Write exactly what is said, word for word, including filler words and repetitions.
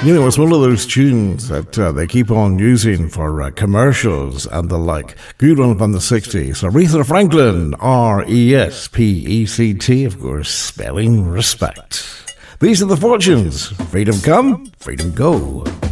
You know, it's one of those tunes that uh, they keep on using for uh, commercials and the like. Good one from the sixties. Aretha Franklin, R E S P E C T, of course, spelling respect. These are the Fortunes. Freedom come, freedom go.